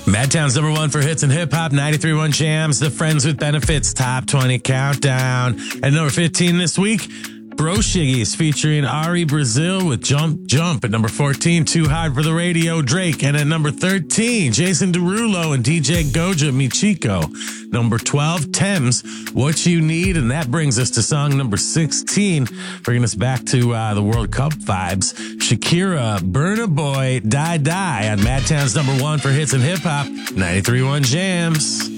Madtown's number one for hits and hip hop, 93.1 Jams, the Friends with Benefits Top 20 Countdown. At number 15 this week, Bro Shiggies featuring Ari Brazil with Jump Jump. At number 14, Too Hard for the Radio, Drake. And at number 13, Jason Derulo and DJ Goja, Michiko. Number 12, Thames, What You Need. And that brings us to song number 16, bringing us back to the World Cup vibes. Shakira, Burna Boy, Die Die on Madtown's number one for hits and hip hop, 93.1 Jams.